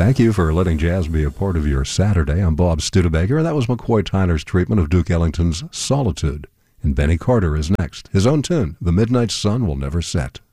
Thank you for letting jazz be a part of your Saturday. I'm Bob Studebaker, and that was McCoy Tyner's treatment of Duke Ellington's Solitude. And Benny Carter is next. His own tune, The Midnight Sun Will Never Set.